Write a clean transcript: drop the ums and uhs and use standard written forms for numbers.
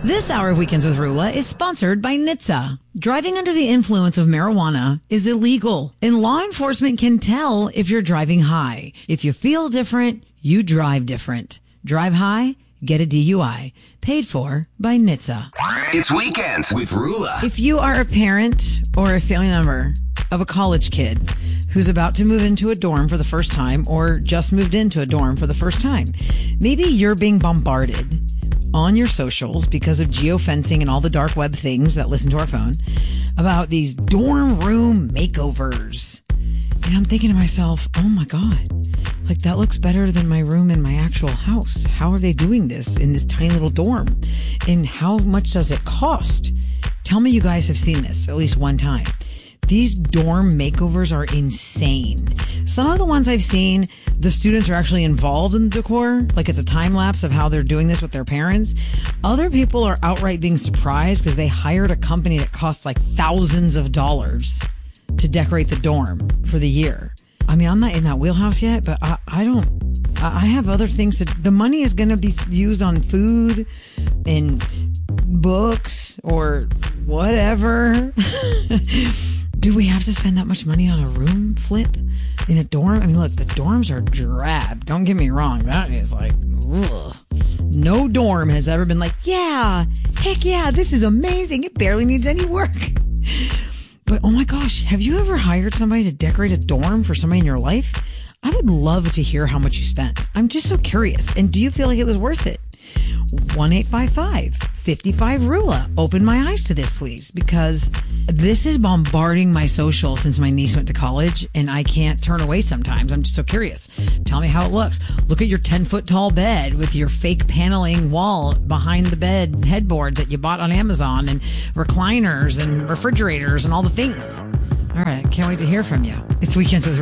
This hour of Weekends with Rula is sponsored by NHTSA. Driving under the influence of marijuana is illegal, and law enforcement can tell if you're driving high. If you feel different, you drive different. Drive high, get a DUI. Paid for by NHTSA. It's Weekends with Rula. If you are a parent or a family member of a college kid who's about to move into a dorm for the first time or just moved into a dorm for the first time, maybe you're being bombarded on your socials because of geofencing and all the dark web things that listen to our phone about these dorm room makeovers. And I'm thinking to myself, oh my God, like that looks better than my room in my actual house. How are they doing this in this tiny little dorm? And how much does it cost? Tell me you guys have seen this at least one time. These dorm makeovers are insane. Some of the ones I've seen, the students are actually involved in the decor. Like it's a time lapse of how they're doing this with their parents. Other people are outright being surprised because they hired a company that costs like thousands of dollars to decorate the dorm for the year. I mean, I'm not in that wheelhouse yet, but I have other things the money is going to be used on food and books or whatever. Do we have to spend that much money on a room flip in a dorm? I mean, look, the dorms are drab. Don't get me wrong. That is like, ugh. No dorm has ever been like, yeah, heck yeah, this is amazing. It barely needs any work. But oh my gosh, have you ever hired somebody to decorate a dorm for somebody in your life? I would love to hear how much you spent. I'm just so curious. And do you feel like it was worth it? 1-855-55-RULA. Open my eyes to this, please, because this is bombarding my social since my niece went to college, and I can't turn away sometimes. I'm just so curious. Tell me how it looks. Look at your 10-foot tall bed with your fake paneling wall behind the bed headboards that you bought on Amazon and recliners and refrigerators and all the things. All right. Can't wait to hear from you. It's Weekends with